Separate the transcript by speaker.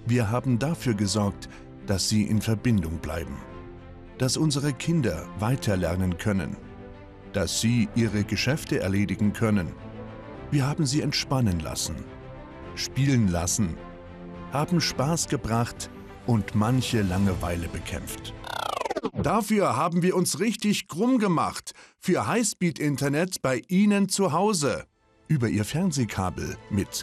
Speaker 1: Wir haben dafür gesorgt, dass sie in Verbindung bleiben, dass unsere Kinder weiterlernen können, dass sie ihre Geschäfte erledigen können. Wir haben sie entspannen lassen, spielen lassen, haben Spaß gebracht und manche Langeweile bekämpft. Dafür haben wir uns richtig krumm gemacht für Highspeed-Internet bei Ihnen zu Hause. Über Ihr Fernsehkabel mit